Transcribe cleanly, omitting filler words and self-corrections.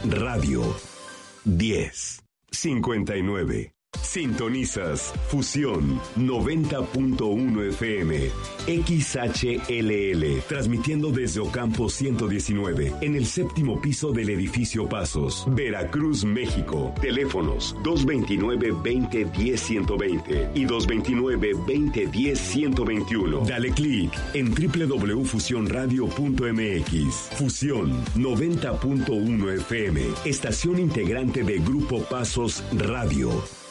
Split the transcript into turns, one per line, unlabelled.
Radio 1059. Sintonizas Fusión 90.1 FM XHLL, transmitiendo desde Ocampo 119, en el séptimo piso del edificio Pasos, Veracruz, México. Teléfonos 229-2010-120 y 229-2010-121. Dale clic en www.fusionradio.mx. Fusión 90.1 FM, estación integrante de Grupo Pasos Radio.